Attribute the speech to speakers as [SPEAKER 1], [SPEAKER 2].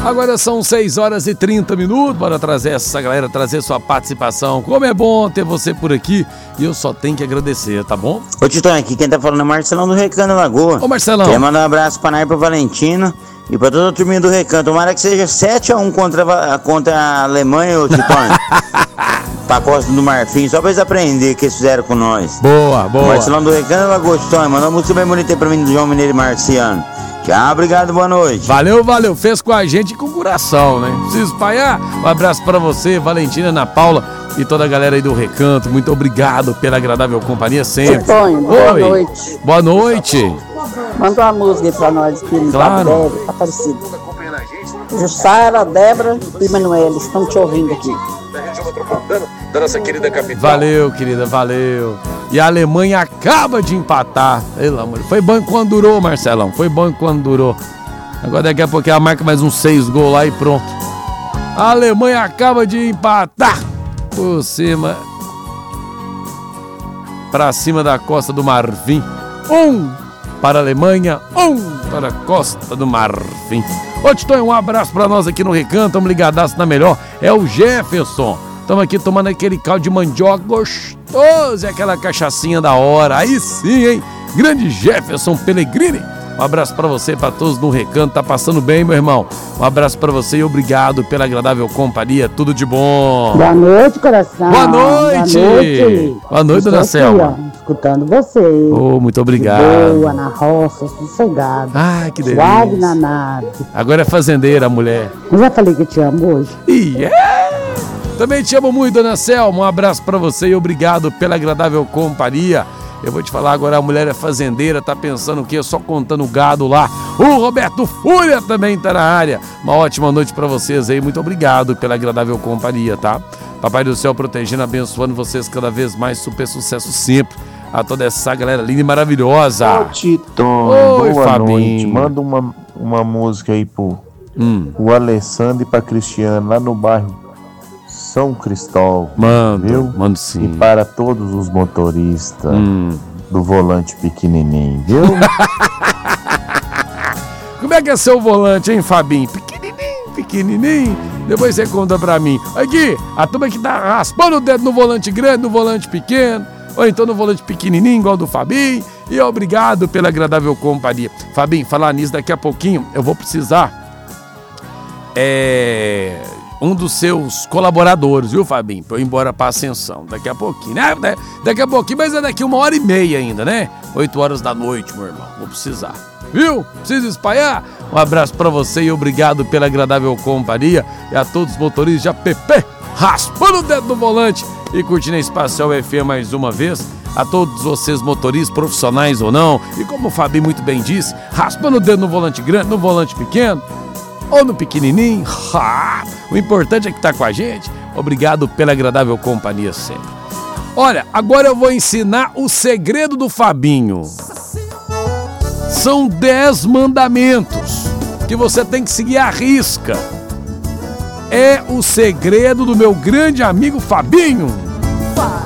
[SPEAKER 1] Agora são 6h30. Bora trazer essa galera, trazer sua participação. Como é bom ter você por aqui. E eu só tenho que agradecer, tá bom?
[SPEAKER 2] Ô Titão, aqui quem tá falando é Marcelão do Recanto Lagoa.
[SPEAKER 1] Ô Marcelão.
[SPEAKER 2] Quer mandar um abraço pra Nai, pro Valentino e pra toda a turminha do Recanto. Tomara que seja 7-1 contra a Alemanha, ô Titão. Pra Costa do Marfim, só pra eles aprenderem o que eles fizeram com nós.
[SPEAKER 1] Boa.
[SPEAKER 2] Marcelão do Recanto Lagoa, Titão. Mandou uma música bem bonita aí pra mim do João Mineiro e Marciano. Tchau, obrigado, boa noite.
[SPEAKER 1] Valeu. Fez com a gente com coração, né? Preciso espalhar. Um abraço pra você, Valentina, Ana Paula e toda a galera aí do Recanto. Muito obrigado pela agradável companhia sempre.
[SPEAKER 3] Tonho, boa noite.
[SPEAKER 1] Boa noite.
[SPEAKER 3] Manda uma música aí pra nós, filho.
[SPEAKER 1] Claro.
[SPEAKER 3] Aparecido. Jussara, Débora e Manuela estão te ouvindo aqui.
[SPEAKER 1] Da nossa querida capital. Valeu, querida, valeu. E a Alemanha acaba de empatar. Pelo amor. Foi bom quando durou, Marcelão. Foi bom quando durou. Agora daqui a pouco ela marca mais uns 6 gols lá e pronto. A Alemanha acaba de empatar. Por cima. Pra cima da Costa do Marfim. 1 para a Alemanha, 1 para a Costa do Marfim. Ô Titão, um abraço pra nós aqui no Recanto. Estamos ligadaço na melhor. É o Jefferson. Estamos aqui tomando aquele caldo de mandioca gostoso e aquela cachaçinha da hora. Aí sim, hein? Grande Jefferson Pellegrini. Um abraço pra você, pra todos no Recanto. Tá passando bem, meu irmão? Um abraço pra você e obrigado pela agradável companhia. Tudo de bom.
[SPEAKER 3] Boa noite, coração.
[SPEAKER 1] Boa noite. Boa noite, dona Selma.
[SPEAKER 3] Escutando você.
[SPEAKER 1] Oh, muito obrigado.
[SPEAKER 3] Boa, na roça, sossegado.
[SPEAKER 1] Ai, que delícia.
[SPEAKER 3] Suave na nave.
[SPEAKER 1] Agora é fazendeira, a mulher.
[SPEAKER 3] Eu já falei que te amo hoje.
[SPEAKER 1] Também te amo muito, dona Selma. Um abraço pra você e obrigado pela agradável companhia. Eu vou te falar agora, a mulher é fazendeira, tá pensando o quê? Só contando gado lá. O Roberto Fúria também tá na área. Uma ótima noite pra vocês aí. Muito obrigado pela agradável companhia, tá? Papai do céu protegendo, abençoando vocês cada vez mais. Super sucesso sempre a toda essa galera linda e maravilhosa.
[SPEAKER 4] Ô Titão, boa noite. Manda uma música aí pro Alessandro e pra Cristiano lá no bairro São Cristóvão.
[SPEAKER 1] Mando sim.
[SPEAKER 4] E para todos os motoristas do volante pequenininho, viu?
[SPEAKER 1] Como é que é seu volante, hein, Fabinho? Pequenininho. Depois você conta pra mim. Aqui, a turma que tá raspando o dedo no volante grande, no volante pequeno, ou então no volante pequenininho, igual do Fabinho. E obrigado pela agradável companhia. Fabinho, falar nisso, daqui a pouquinho eu vou precisar um dos seus colaboradores, viu, Fabinho? Pra eu ir embora pra Ascensão. Daqui a pouquinho, né? Daqui a pouquinho, mas é daqui 1h30 ainda, né? 8 horas da noite, meu irmão. Vou precisar. Viu? Precisa espalhar? Um abraço pra você e obrigado pela agradável companhia. E a todos os motoristas de app, raspando o dedo no volante e curtindo a Espacial FM mais uma vez. A todos vocês motoristas, profissionais ou não. E como o Fabinho muito bem disse, raspando o dedo no volante grande, no volante pequeno ou no pequenininho. O importante é que tá com a gente. Obrigado pela agradável companhia sempre. Olha, agora eu vou ensinar o segredo do Fabinho. São 10 mandamentos que você tem que seguir à risca. É o segredo do meu grande amigo Fabinho.